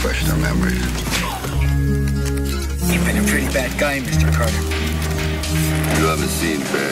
refresh their memories. You've been a pretty bad guy, Mr. Carter. You haven't seen bad